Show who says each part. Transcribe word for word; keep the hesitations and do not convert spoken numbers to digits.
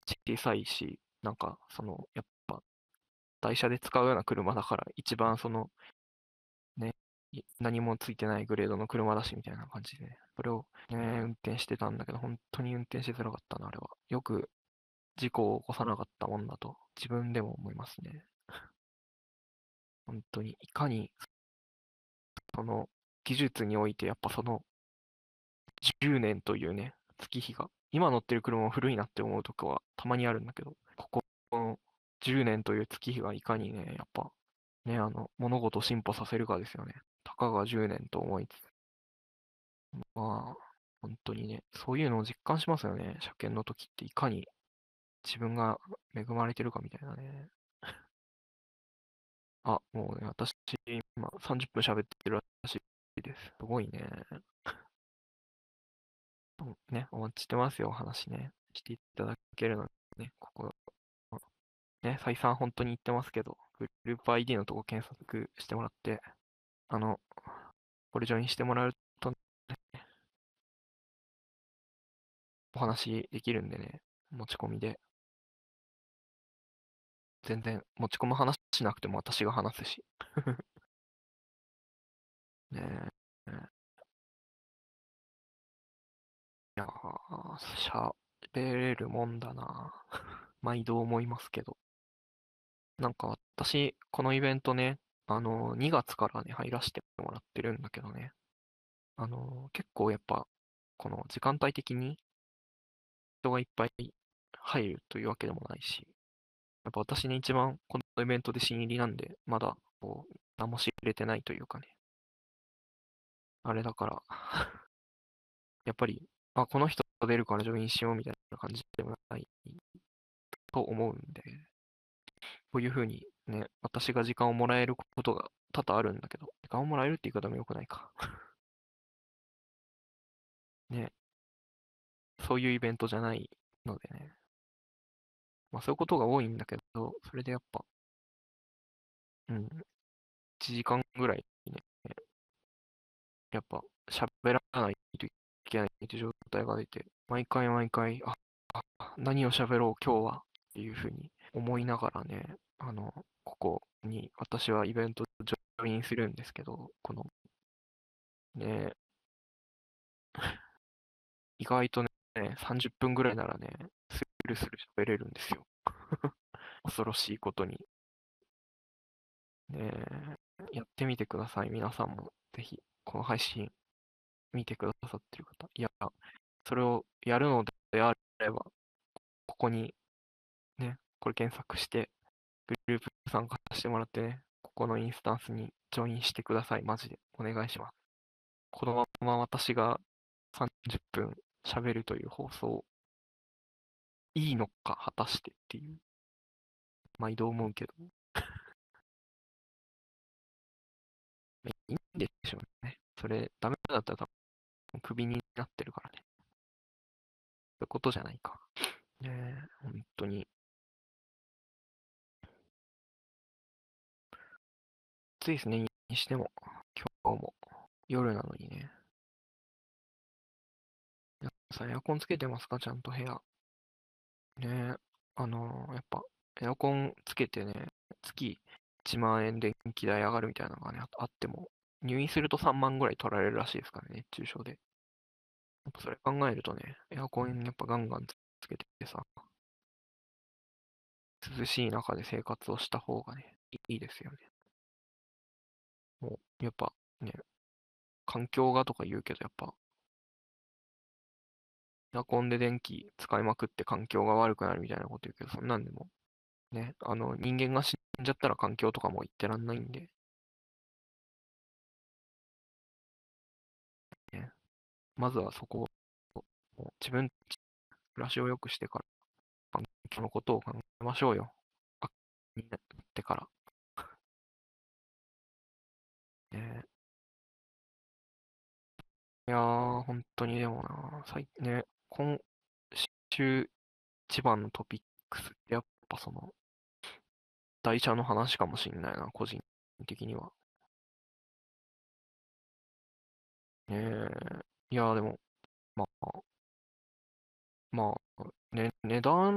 Speaker 1: 小さいし、なんか、その、やっぱ、台車で使うような車だから、一番その、ね、い何もついてないグレードの車だし、みたいな感じでね。それをね、運転してたんだけど、本当に運転しづらかったな、あれは。よく事故を起こさなかったもんだと、自分でも思いますね。本当に、いかに、その、技術において、やっぱその、じゅうねんというね、月日が、今乗ってる車も古いなって思うとこはたまにあるんだけど、ここのじゅうねんという月日がいかにね、やっぱ、ね、あの、物事を進歩させるかですよね。たかがじゅうねんと思いつつ、まあ、本当にね、そういうのを実感しますよね。車検の時っていかに自分が恵まれてるかみたいなね。あ、もうね、私、今さんじゅっぷん喋ってるらしいです。すごいね。ね、お待ちしてますよ、お話ね。していただけるのね、ここ、ね、再三本当に言ってますけど、グループ アイディー のとこ検索してもらって、あの、これジョインしてもらうと、ね、お話できるんでね、持ち込みで。全然、持ち込む話しなくても私が話すし。ねえ。いやー、喋れるもんだな。毎度思いますけど。なんか私、このイベントね、あの、にがつからね、入らせてもらってるんだけどね、あの、結構やっぱ、この時間帯的に人がいっぱい入るというわけでもないし、やっぱ私に一番このイベントで新入りなんで、まだこう、何も知れてないというかね、あれだから、やっぱり、あ、この人が出るからジョインしようみたいな感じでもないと思うんで、こういうふうにね、私が時間をもらえることが多々あるんだけど、時間をもらえるって言い方も良くないか。ね、そういうイベントじゃないのでね、まあそういうことが多いんだけど、それでやっぱ、うん、いちじかんぐらいね、やっぱ喋らないといけないという状態が出て、毎回毎回、あ、あ何を喋ろう今日はっていうふうに思いながらね、あの、ここに私はイベントジョインするんですけど、このね、意外とね、さんじゅっぷんぐらいならね、スルスル喋れるんですよ。恐ろしいことに。ね、やってみてください。皆さんもぜひ、この配信見てくださってる方。いや、それをやるのであれば、ここにね、これ検索して、グループ参加してもらってね、ここのインスタンスにジョインしてください。マジで。お願いします。このまま私がさんじゅっぷん喋るという放送、いいのか、果たしてっていう、毎度思うけど、いいんでしょうね。それ、ダメだったら多分クビになってるからね。そういうことじゃないか。ねえ、本当に。暑いですね、にしても。今日も夜なのにね。皆さんエアコンつけてますかちゃんと部屋。ねえ、あのーやっぱ、エアコンつけてね、月いちまん円電気代上がるみたいなのがね、ああっても、入院するとさんまんぐらい取られるらしいですからね、熱中症で。やっぱそれ考えるとね、エアコンやっぱガンガンつけてさ、涼しい中で生活をした方がね、いいですよね。もう、やっぱね、環境がとか言うけど、やっぱ、エアコンで電気使いまくって環境が悪くなるみたいなこと言うけど、そんなんでも、ね、あの、人間が死んじゃったら環境とかも言ってらんないんで、ね、まずはそこを、もう自分、暮らしを良くしてから、環境のことを考えましょうよ。あ、になってから。ね、いやー、本当にでもな、最ね、今週一番のトピックスってやっぱその、台車の話かもしんないな、個人的には。ねえ、いやーでも、まあ、まあ、ね、値段